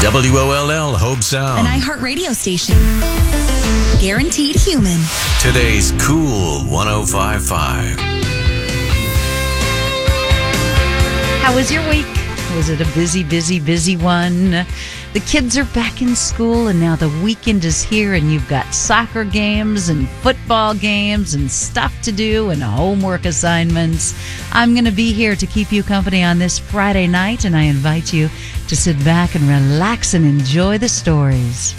WOLL Hope Sound. An iHeart radio station. Guaranteed human. Today's Cool 105.5. How was your week? Was it a busy one? The kids are back in school, and now the weekend is here, and you've got soccer games and football games and stuff to do and homework assignments. I'm going to be here to keep you company on this Friday night, and I invite you to sit back and relax and enjoy the stories.